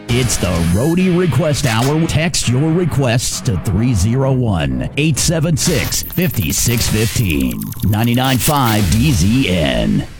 It's the Roadie Request Hour. Text your requests to 301-876-5615. 99.5 DZN.